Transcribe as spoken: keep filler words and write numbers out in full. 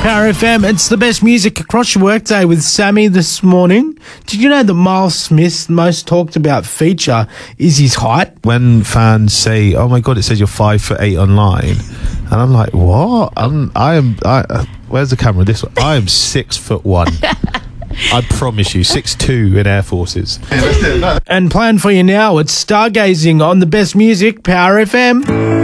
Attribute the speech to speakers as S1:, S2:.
S1: Power F M, it's the best music across your workday with Sammy this morning. Did you know that Miles Smith's most talked about feature is his height?
S2: When fans say, "Oh my God, it says you're five foot eight online," and I'm like, "What? I'm, I am. I, uh, where's the camera? This one. I am six foot one. I promise you, six two in Air Forces."
S1: And plan for you now. It's stargazing on the best music, Power F M.